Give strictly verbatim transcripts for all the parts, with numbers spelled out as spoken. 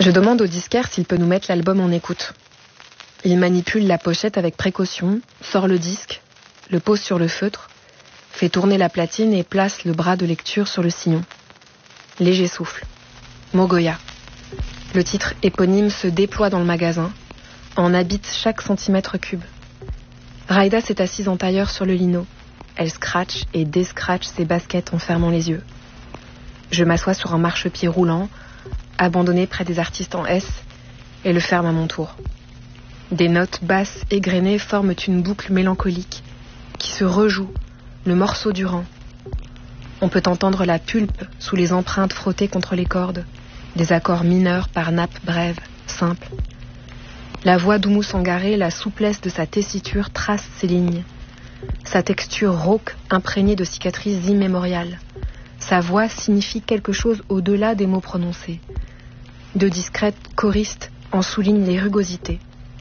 Je demande au disquaire s'il peut nous mettre l'album en écoute. Il manipule la pochette avec précaution, sort le disque, le pose sur le feutre, fait tourner la platine et place le bras de lecture sur le sillon. Léger souffle. Mogoya. Le titre éponyme se déploie dans le magasin, en habite chaque centimètre cube. Raïda s'est assise en tailleur sur le lino. Elle scratche et déscratche ses baskets en fermant les yeux. Je m'assois sur un marchepied roulant, abandonné près des artistes en S, et le ferme à mon tour. Des notes basses égrenées forment une boucle mélancolique qui se rejoue, le morceau durant. On peut entendre la pulpe sous les empreintes frottées contre les cordes, des accords mineurs par nappes brèves, simples. La voix d'Oumou Sangaré, la souplesse de sa tessiture trace ses lignes. Sa texture rauque, imprégnée de cicatrices immémoriales. Sa voix signifie quelque chose au-delà des mots prononcés. De discrètes choristes en soulignent les rugosités.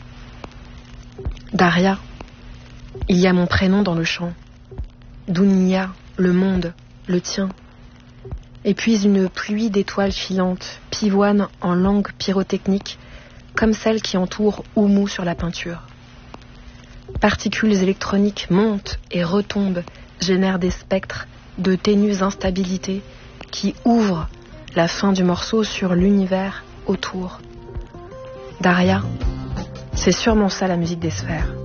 Daria, il y a mon prénom dans le chant. Dounia, le monde, le tien. Et puis une pluie d'étoiles filantes, pivoine en langue pyrotechnique, comme celle qui entoure Oumou sur la peinture. Particules électroniques montent et retombent, génèrent des spectres de ténues instabilités qui ouvrent la fin du morceau sur l'univers autour. Daria, c'est sûrement ça la musique des sphères.